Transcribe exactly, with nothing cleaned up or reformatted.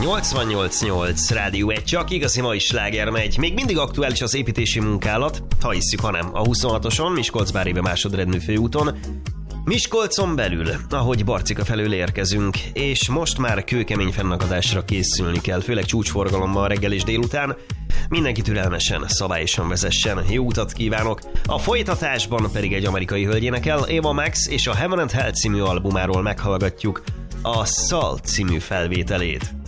nyolcvannyolc nyolc Rádió egy, csak igazi mai sláger megy. Még mindig aktuális az építési munkálat, ha hisszük, ha nem. A huszonhatoson, Miskolc-Bárébe Másodrendű főúton, Miskolcon belül, ahogy Barcika felől érkezünk, és most már kőkemény fennakadásra készülni kell, főleg csúcsforgalomban reggel és délután. Mindenki türelmesen, szabályosan vezessen. Jó utat kívánok! A folytatásban pedig egy amerikai hölgy énekel, Ava Max, és a Heaven and Hell című albumáról meghallgatjuk a Salt című felvételét.